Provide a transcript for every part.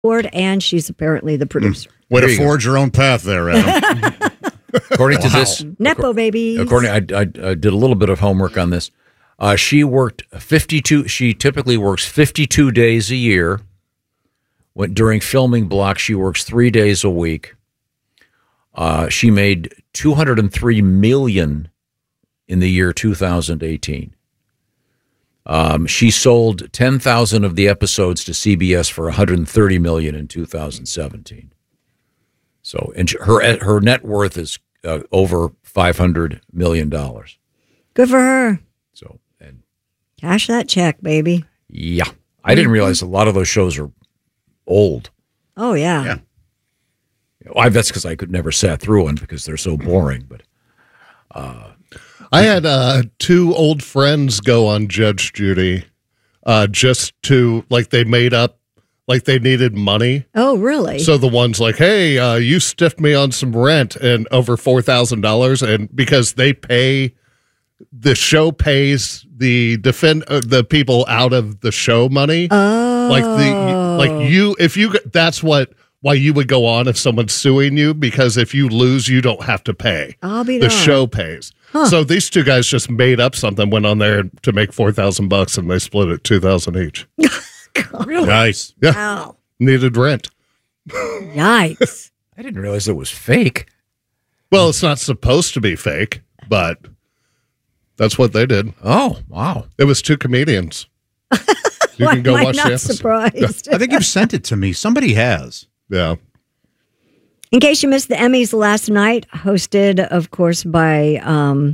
board, and she's apparently the producer. Way to forge your own path there, Adam. According to this, Nepo babies. I did a little bit of homework on this. She worked 52. She typically works 52 days a year. During filming blocks, she works 3 days a week. She made $203 million in the year 2018. She sold 10,000 of the episodes to CBS for $130 million in 2017. So, and her net worth is over $500 million. Good for her. So, and cash that check, baby. Yeah, I didn't realize a lot of those shows are old. Oh yeah. That's because I could never sat through one because they're so boring. But I had two old friends go on Judge Judy, just to they made up. Like they needed money. Oh, really? So the one's like, hey, you stiffed me on some rent and over $4,000. And because the show pays the people out of the show money. Oh. That's why you would go on if someone's suing you, because if you lose, you don't have to pay. I'll be the darned. show pays. Huh. So these two guys just made up something, went on there to make $4,000 and they split it $2,000 each. Really? Nice. Yeah. Wow. Needed rent. Yikes. I didn't realize it was fake. Well, it's not supposed to be fake, but that's what they did. Oh, wow. It was two comedians. You can go watch the episode. Surprised. I think you've sent it to me. Somebody has. Yeah. In case you missed the Emmys last night, hosted, of course, by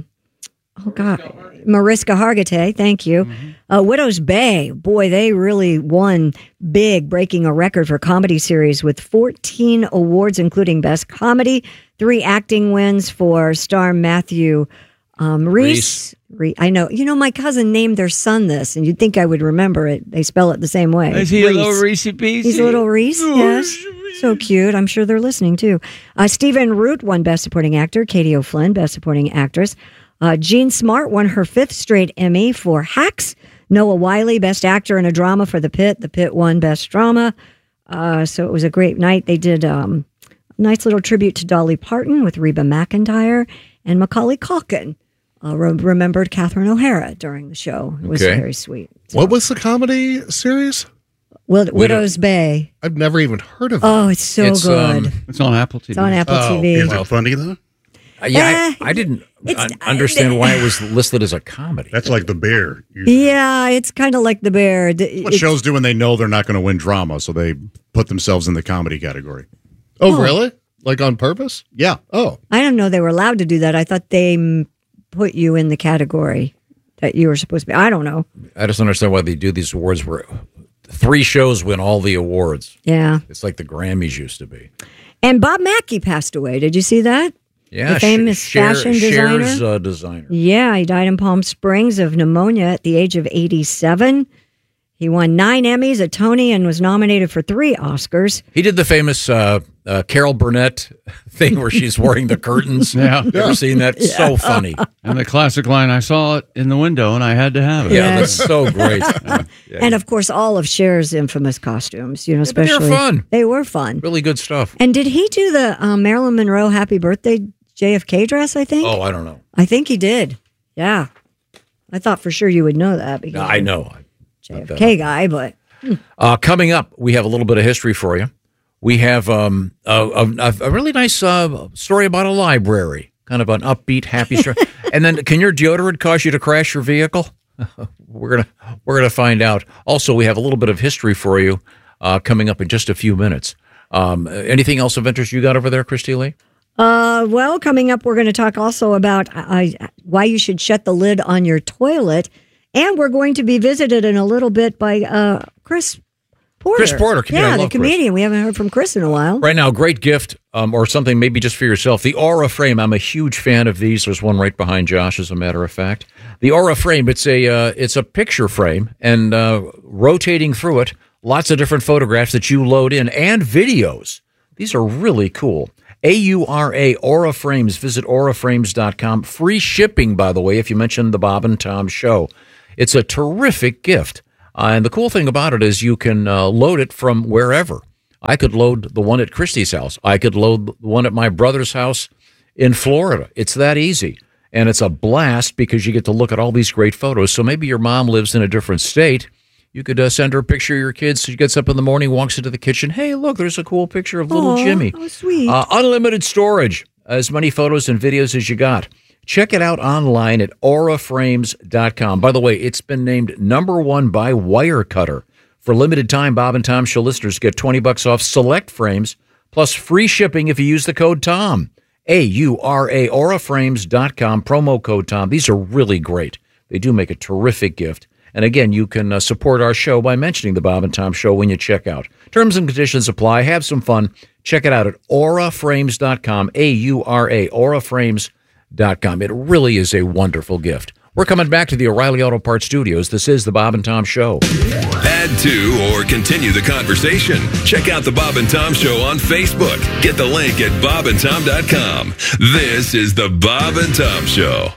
Mariska Hargitay. Thank you. Mm-hmm. Widow's Bay. Boy, they really won big, breaking a record for comedy series with 14 awards, including Best Comedy, 3 acting wins for star Matthew Rhys. I know. You know, my cousin named their son this, and you'd think I would remember it. They spell it the same way. Is he a little Reese piece? He's a little Reese, yes. So cute. I'm sure they're listening, too. Stephen Root won Best Supporting Actor. Katie O'Flynn, Best Supporting Actress. Jean Smart won her 5th straight Emmy for Hacks. Noah Wiley, Best Actor in a Drama for The Pit. The Pit won Best Drama. So it was a great night. They did a nice little tribute to Dolly Parton with Reba McEntire, and Macaulay Culkin remembered Catherine O'Hara during the show. It was very sweet. So. What was the comedy series? Widow's Bay. I've never even heard of it. Oh, it's so good. It's on Apple TV. It's on Apple TV. Is it funny, though? I didn't understand why it was listed as a comedy. That's like The Bear. Usually. Yeah, it's kind of like The Bear. What shows do when they know they're not going to win drama, so they put themselves in the comedy category. Oh, really? Like on purpose? Yeah. Oh. I didn't know they were allowed to do that. I thought they put you in the category that you were supposed to be. I don't know. I just understand why they do these awards where 3 shows win all the awards. Yeah. It's like the Grammys used to be. And Bob Mackie passed away. Did you see that? Yeah. The famous fashion designer. Cher's designer. Yeah, he died in Palm Springs of pneumonia at the age of 87. He won 9 Emmys, a Tony, and was nominated for 3 Oscars. He did the famous Carol Burnett thing where she's wearing the curtains. Yeah. Ever seen that? Yeah. So funny. And the classic line, I saw it in the window and I had to have it. Yeah, that's so great. And of course, all of Cher's infamous costumes, especially. They were fun. They were fun. Really good stuff. And did he do the Marilyn Monroe Happy Birthday JFK dress, I think? Oh, I don't know. I think he did. Yeah. I thought for sure you would know that. Because I know. JFK guy, but... Coming up, we have a little bit of history for you. We have a really nice story about a library, kind of an upbeat, happy story. And then, can your deodorant cause you to crash your vehicle? We're gonna find out. Also, we have a little bit of history for you coming up in just a few minutes. Anything else of interest you got over there, Christy Lee? Well, coming up, we're going to talk also about why you should shut the lid on your toilet. And we're going to be visited in a little bit by Chris Porter. Chris Porter. The comedian. We haven't heard from Chris in a while. Right now, great gift or something maybe just for yourself. The Aura Frame. I'm a huge fan of these. There's one right behind Josh, as a matter of fact. The Aura Frame, it's a picture frame, and rotating through it, lots of different photographs that you load in and videos. These are really cool. AURA, Aura Frames. Visit auraframes.com. Free shipping, by the way, if you mention the Bob and Tom Show. It's a terrific gift. And the cool thing about it is you can load it from wherever. I could load the one at Christy's house. I could load the one at my brother's house in Florida. It's that easy. And it's a blast because you get to look at all these great photos. So maybe your mom lives in a different state. You could send her a picture of your kids. She gets up in the morning, walks into the kitchen. Hey, look, there's a cool picture of little Jimmy. Oh, sweet. Unlimited storage, as many photos and videos as you got. Check it out online at auraframes.com. By the way, it's been named #1 by Wirecutter. For limited time, Bob and Tom Show listeners get $20 off select frames, plus free shipping if you use the code TOM. AURA, auraframes.com, promo code TOM. These are really great. They do make a terrific gift. And again, you can support our show by mentioning the Bob and Tom Show when you check out. Terms and conditions apply. Have some fun. Check it out at auraframes.com, AURA, auraframes.com. It really is a wonderful gift. We're coming back to the O'Reilly Auto Parts Studios. This is the Bob and Tom Show. Add to or continue the conversation. Check out the Bob and Tom Show on Facebook. Get the link at bobandtom.com. This is the Bob and Tom Show.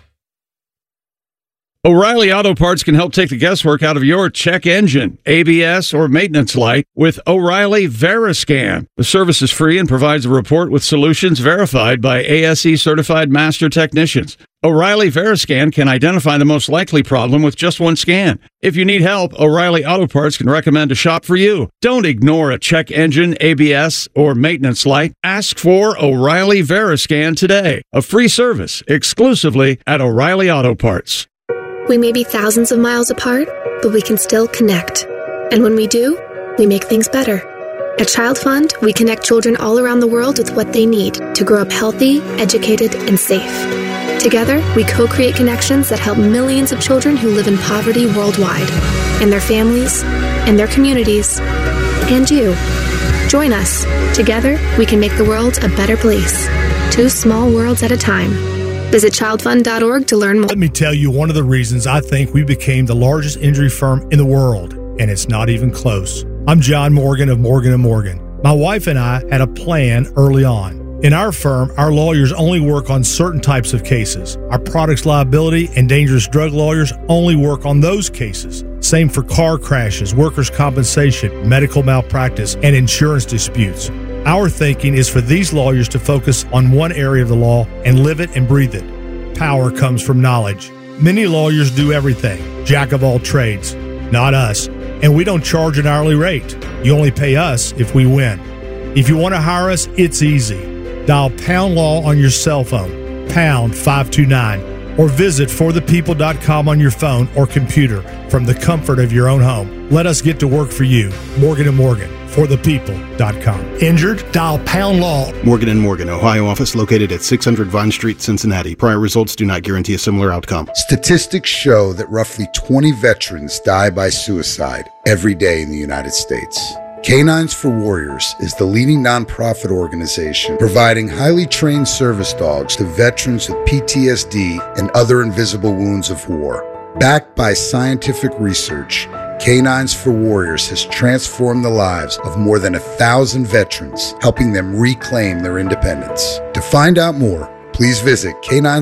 O'Reilly Auto Parts can help take the guesswork out of your check engine, ABS, or maintenance light with O'Reilly Veriscan. The service is free and provides a report with solutions verified by ASE certified master technicians. O'Reilly Veriscan can identify the most likely problem with just one scan. If you need help, O'Reilly Auto Parts can recommend a shop for you. Don't ignore a check engine, ABS, or maintenance light. Ask for O'Reilly Veriscan today. A free service exclusively at O'Reilly Auto Parts. We may be thousands of miles apart, but we can still connect. And when we do, we make things better. At Child Fund, we connect children all around the world with what they need to grow up healthy, educated, and safe. Together, we co-create connections that help millions of children who live in poverty worldwide, and their families, and their communities, and you. Join us. Together, we can make the world a better place. 2 small worlds at a time. Visit childfund.org to learn more. Let me tell you one of the reasons I think we became the largest injury firm in the world, and it's not even close. I'm John Morgan of Morgan & Morgan. My wife and I had a plan early on. In our firm, our lawyers only work on certain types of cases. Our products liability and dangerous drug lawyers only work on those cases. Same for car crashes, workers' compensation, medical malpractice, and insurance disputes. Our thinking is for these lawyers to focus on one area of the law and live it and breathe it. Power comes from knowledge. Many lawyers do everything, jack of all trades. Not us. And we don't charge an hourly rate. You only pay us if we win. If you want to hire us, it's easy. Dial Pound Law on your cell phone, pound 529, or visit forthepeople.com on your phone or computer from the comfort of your own home. Let us get to work for you. Morgan & Morgan, forthepeople.com. Injured? Dial Pound Law. Morgan & Morgan, Ohio office located at 600 Vine Street, Cincinnati. Prior results do not guarantee a similar outcome. Statistics show that roughly 20 veterans die by suicide every day in the United States. Canines for Warriors is the leading nonprofit organization providing highly trained service dogs to veterans with PTSD and other invisible wounds of war. Backed by scientific research, Canines for Warriors has transformed the lives of more than 1,000 veterans, helping them reclaim their independence. To find out more, please visit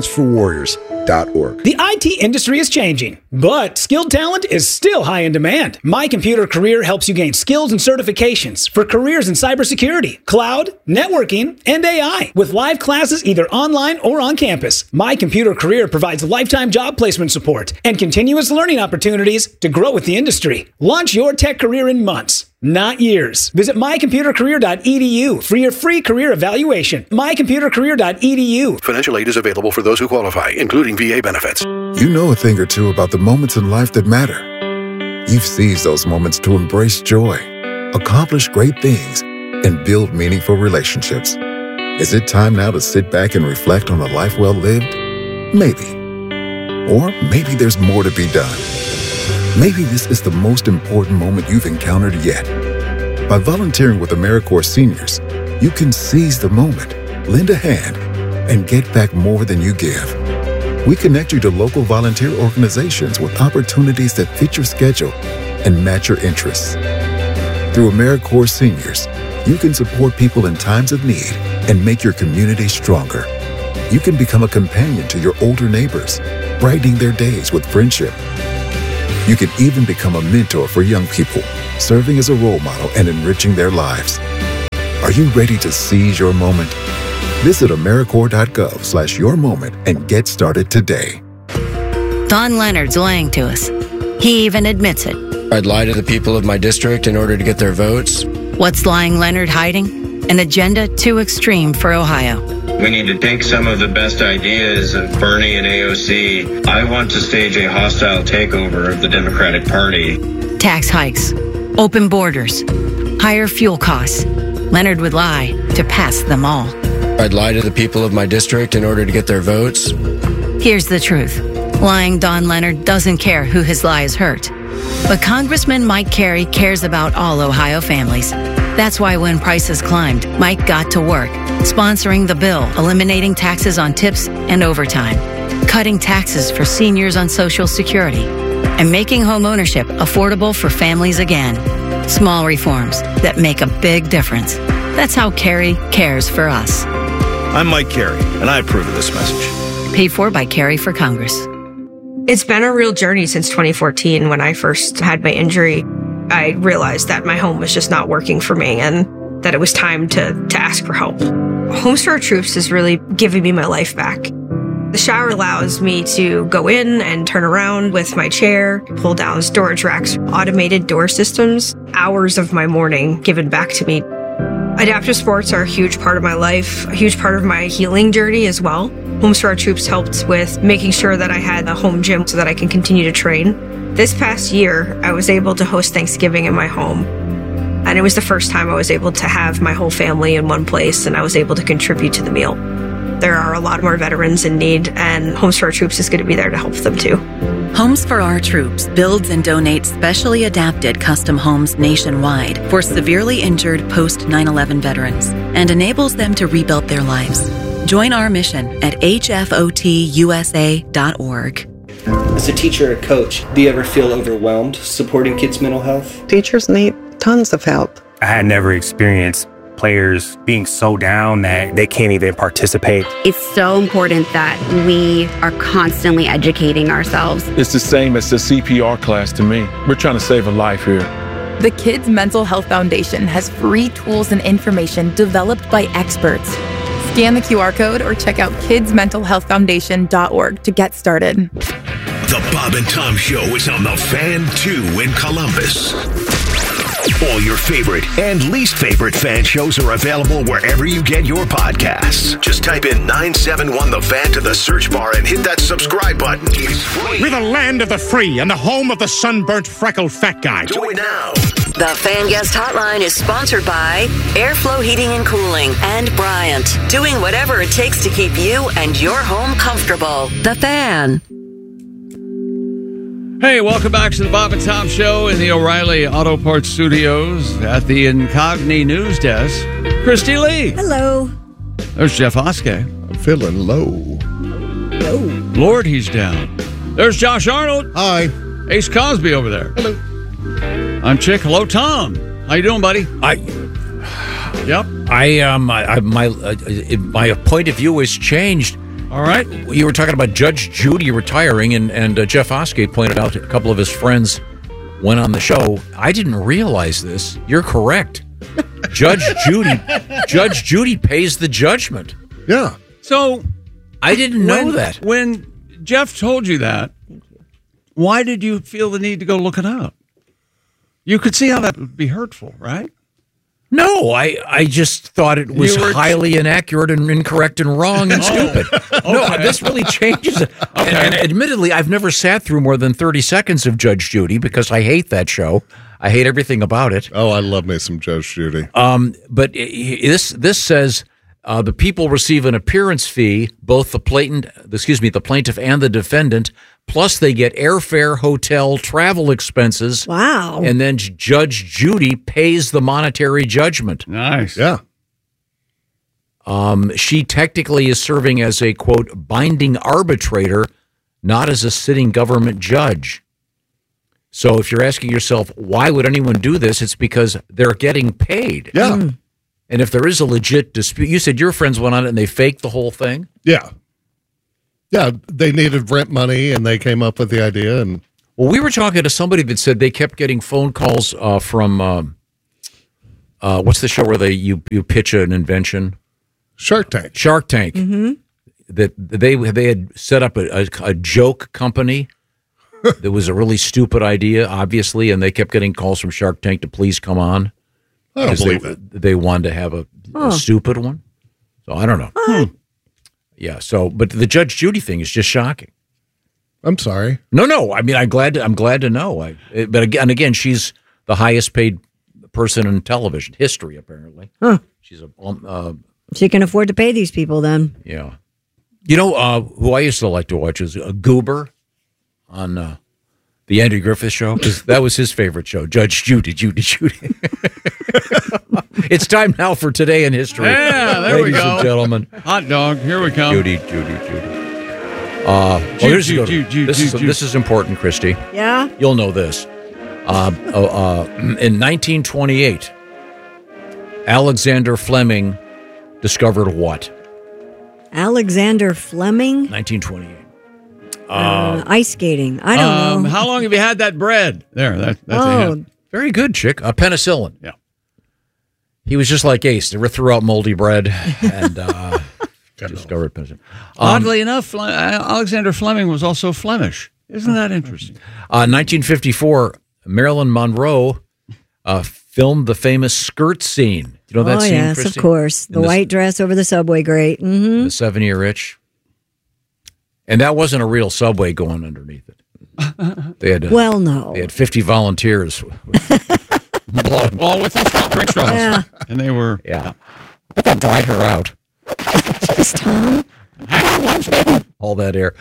caninesforwarriors.org. The IT industry is changing, but skilled talent is still high in demand. My Computer Career helps you gain skills and certifications for careers in cybersecurity, cloud, networking, and AI, with live classes either online or on campus. My Computer Career provides lifetime job placement support and continuous learning opportunities to grow with the industry. Launch your tech career in months, not years. Visit mycomputercareer.edu for your free career evaluation. mycomputercareer.edu. Financial aid is available for those who qualify, including VA benefits. You know a thing or two about the moments in life that matter. You've seized those moments to embrace joy, accomplish great things, and build meaningful relationships. Is it time now to sit back and reflect on a life well lived? Maybe. Or maybe there's more to be done. Maybe this is the most important moment you've encountered yet. By volunteering with AmeriCorps Seniors, you can seize the moment, lend a hand, and get back more than you give. We connect you to local volunteer organizations with opportunities that fit your schedule and match your interests. Through AmeriCorps Seniors, you can support people in times of need and make your community stronger. You can become a companion to your older neighbors, brightening their days with friendship. You can even become a mentor for young people, serving as a role model and enriching their lives. Are you ready to seize your moment? Visit AmeriCorps.gov/your moment and get started today. Don Leonard's lying to us. He even admits it. I'd lie to the people of my district in order to get their votes. What's lying Leonard hiding? An agenda too extreme for Ohio. We need to take some of the best ideas of Bernie and AOC. I want to stage a hostile takeover of the Democratic Party. Tax hikes, open borders, higher fuel costs. Leonard would lie to pass them all. I'd lie to the people of my district in order to get their votes. Here's the truth. Lying Don Leonard doesn't care who his lies hurt. But Congressman Mike Carey cares about all Ohio families. That's why when prices climbed, Mike got to work, sponsoring the bill, eliminating taxes on tips and overtime, cutting taxes for seniors on Social Security, and making home ownership affordable for families again. Small reforms that make a big difference. That's how Carey cares for us. I'm Mike Carey, and I approve of this message. Paid for by Carey for Congress. It's been a real journey since 2014 when I first had my injury. I realized that my home was just not working for me and that it was time to ask for help. Homes for Our Troops is really giving me my life back. The shower allows me to go in and turn around with my chair, pull down storage racks, automated door systems, hours of my morning given back to me. Adaptive sports are a huge part of my life, a huge part of my healing journey as well. Homes for Our Troops helped with making sure that I had a home gym so that I can continue to train. This past year, I was able to host Thanksgiving in my home. And it was the first time I was able to have my whole family in one place and I was able to contribute to the meal. There are a lot more veterans in need, and Homes for Our Troops is going to be there to help them too. Homes for Our Troops builds and donates specially adapted custom homes nationwide for severely injured post 9/11 veterans and enables them to rebuild their lives. Join our mission at hfotusa.org. As a teacher or coach, do you ever feel overwhelmed supporting kids' mental health? Teachers need tons of help. I had never experienced players being so down that they can't even participate. It's so important that we are constantly educating ourselves. It's the same as the CPR class to me. We're trying to save a life here. The Kids Mental Health Foundation has free tools and information developed by experts. Scan the QR code or check out kidsmentalhealthfoundation.org to get started. The Bob and Tom Show is on the Fan 2 in Columbus. All your favorite and least favorite fan shows are available wherever you get your podcasts. Just type in 971 The Fan to the search bar and hit that subscribe button. It's free. We're the land of the free and the home of the sunburnt, freckled fat guy. Do it now. The Fan Guest Hotline is sponsored by Airflow Heating and Cooling and Bryant, doing whatever it takes to keep you and your home comfortable. The Fan. Hey, welcome back to the Bob and Tom Show in the O'Reilly Auto Parts Studios at the Incogni News Desk. Christy Lee. Hello. There's Jeff Oskey. I'm feeling low. Lord, he's down. There's Josh Arnold. Hi. Ace Cosby over there. Hello. I'm Chick. Hello, Tom. How you doing, buddy? Yep. My point of view has changed. All right. You were talking about Judge Judy retiring, and Jeff Oskey pointed out a couple of his friends went on the show. I didn't realize this. You're correct. Judge Judy pays the judgment. Yeah. So I didn't know that. When Jeff told you that, why did you feel the need to go look it up? You could see how that would be hurtful, right? No, I just thought it was highly inaccurate and incorrect and wrong and stupid. No, this really changes it. Okay. And admittedly, I've never sat through more than 30 seconds of Judge Judy because I hate that show. I hate everything about it. Oh, I love me some Judge Judy. But this says the people receive an appearance fee, both the plaintiff and the defendant, plus they get airfare, hotel, travel expenses. Wow. And then Judge Judy pays the monetary judgment. Nice. Yeah. She technically is serving as a, quote, binding arbitrator, not as a sitting government judge. So if you're asking yourself, why would anyone do this? It's because they're getting paid. Yeah. And if there is a legit dispute, you said your friends went on it and they faked the whole thing? Yeah. Yeah, they needed rent money, and they came up with the idea. And well, we were talking to somebody that said they kept getting phone calls from what's the show where you pitch an invention? Shark Tank. Shark Tank. Mm-hmm. That they had set up a joke company. That was a really stupid idea, obviously, and they kept getting calls from Shark Tank to please come on. I don't believe it. They wanted to have a stupid one. So I don't know. Yeah. So, but the Judge Judy thing is just shocking. I'm sorry. No. I mean, I'm glad to know. But again, she's the highest paid person in television history, apparently. Huh. She's she can afford to pay these people then. Yeah. You know who I used to like to watch is Goober on the Andy Griffith Show, because that was his favorite show. Judge Judy. It's time now for Today in History. Yeah, there we go. Ladies and gentlemen. Hot dog, here we come. Judy. This is important, Christy. Yeah? You'll know this. In 1928, Alexander Fleming discovered what? Alexander Fleming? 1928. Ice skating. I don't know. How long have you had that bread? There, that's a hint. Very good, chick. Penicillin. Yeah. He was just like Ace. Never threw out moldy bread and discovered penicillin. Oddly enough, Alexander Fleming was also Flemish. Isn't that interesting? 1954, Marilyn Monroe filmed the famous skirt scene. You know that scene, yes, Christy? Of course. The white dress over the subway grate. Mm-hmm. The 7-year itch. And that wasn't a real subway going underneath it. They had no. They had 50 volunteers. All with drink straws. Yeah. And they were... Yeah. But that dried her out. All that air.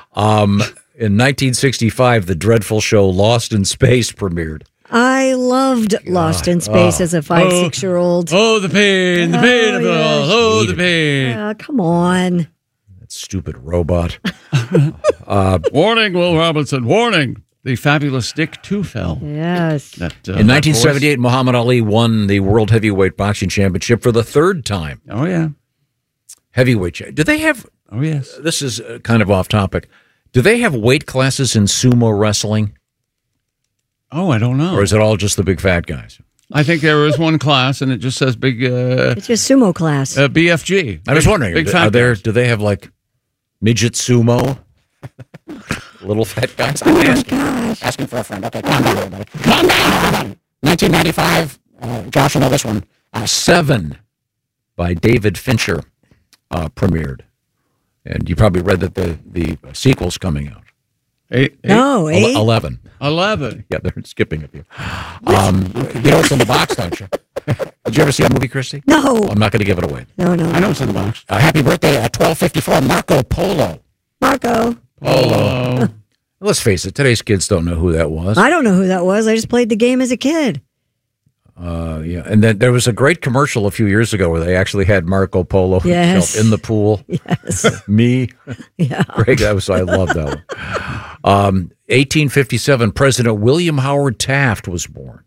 In 1965, the dreadful show Lost in Space premiered. I loved Lost in Space as a 5-6-year-old. Oh, the pain of it all. Oh, the pain. Come on. That stupid robot. Warning, Will Robinson. Warning. The fabulous Dick Tufel. Yes. In 1978, Muhammad Ali won the World Heavyweight Boxing Championship for the third time. Oh, yeah. Heavyweight. Do they have... Oh, yes. This is kind of off topic. Do they have weight classes in sumo wrestling? Oh, I don't know. Or is it all just the big fat guys? I think there is one class, and it just says big... it's just sumo class. BFG. I was wondering, do they have, like, midget sumo? Little fat guys? Oh, my gosh. Asking for a friend. Okay, calm down, everybody. Calm down! 1995. Josh, you know this one. Seven by David Fincher premiered. And you probably read that the sequel's coming out. Eight? No, 8? 11. 11. Yeah, they're skipping a few. You know what's in the box, don't you? Did you ever see that movie, Christy? No. I'm not going to give it away. No. I know it's in the box. Happy birthday at 12:54, Marco Polo. Marco. Polo. Let's face it, today's kids don't know who that was. I don't know who that was. I just played the game as a kid. Yeah, and then there was a great commercial a few years ago where they actually had Marco Polo himself in the pool. Yes. Me. Yeah. Greg, I love that one. 1857, President William Howard Taft was born.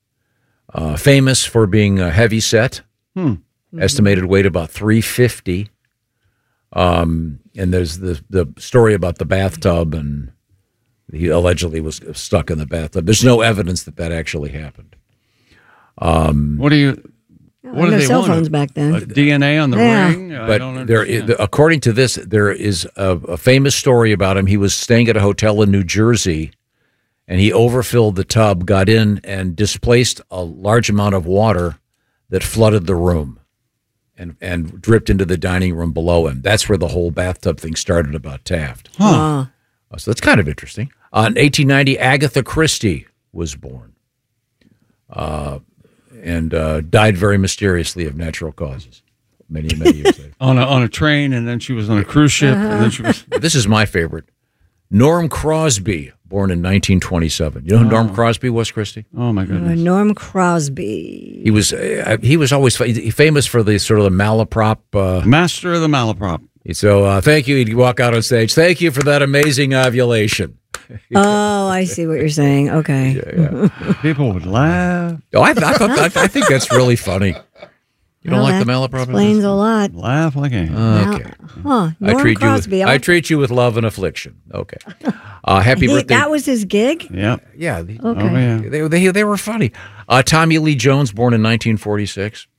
Famous for being heavy set. Estimated weight about 350. And there's the story about the bathtub, and he allegedly was stuck in the bathtub. There's no evidence that actually happened. What do you? What no do they cell want? phones back then. DNA on the ring? I don't understand. According to this, there is a famous story about him. He was staying at a hotel in New Jersey, and he overfilled the tub, got in, and displaced a large amount of water that flooded the room and dripped into the dining room below him. That's where the whole bathtub thing started about Taft. Huh. So that's kind of interesting. In 1890, Agatha Christie was born. And died very mysteriously of natural causes many years later. on a train, and then she was on a cruise ship, and then she was... This is my favorite. Norm Crosby, born in 1927. You know who Norm Crosby was, Christy? Oh, my goodness. Norm Crosby. He was always famous for the sort of the malaprop. Master of the malaprop. So thank you. He'd walk out on stage. Thank you for that amazing ovulation. Oh, I see what you're saying. Okay. Yeah. People would laugh. Oh, I think that's really funny. You don't like the malaprop? Explains a lot. Laugh like a... Okay. Huh. Norm Crosby. I treat you with love and affliction. Okay. Happy birthday. That was his gig? Yeah. Yeah. Okay. Oh, yeah. They were funny. Tommy Lee Jones, born in 1946.